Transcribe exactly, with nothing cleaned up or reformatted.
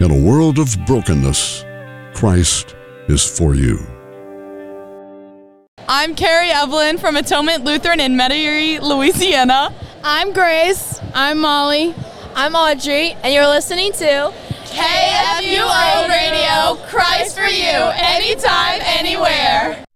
In a world of brokenness, Christ is for you. I'm Carrie Evelyn from Atonement Lutheran in Metairie, Louisiana. I'm Grace. I'm Molly. I'm Audrey, and you're listening to K F U O Radio, Christ for you, anytime, anywhere.